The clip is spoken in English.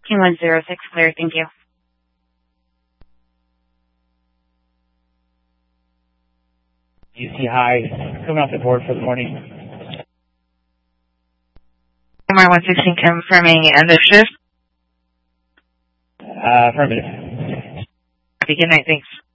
Q106 clear, thank you. UC High, coming off the board for the morning. MR 116 confirming end of shift. Affirmative. Happy good night, thanks.